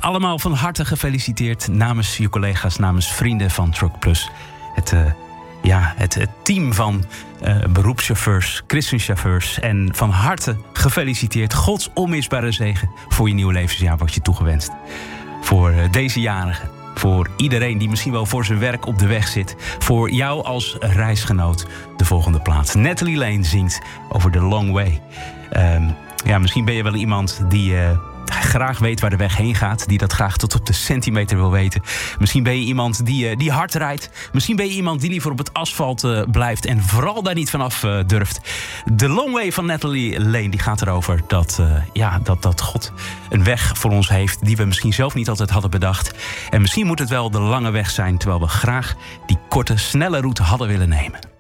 Allemaal van harte gefeliciteerd namens je collega's, namens vrienden van Truck Plus. Het team van beroepschauffeurs, christenchauffeurs. En van harte gefeliciteerd. Gods onmisbare zegen voor je nieuwe levensjaar wordt je toegewenst. Voor deze jarigen. Voor iedereen die misschien wel voor zijn werk op de weg zit. Voor jou als reisgenoot de volgende plaats. Natalie Lane zingt over The Long Way. Misschien ben je wel iemand die graag weet waar de weg heen gaat. Die dat graag tot op de centimeter wil weten. Misschien ben je iemand die hard rijdt. Misschien ben je iemand die liever op het asfalt blijft. En vooral daar niet vanaf durft. The Long Way van Natalie Lane die gaat erover dat God een weg voor ons heeft. Die we misschien zelf niet altijd hadden bedacht. En misschien moet het wel de lange weg zijn. Terwijl we graag die korte, snelle route hadden willen nemen.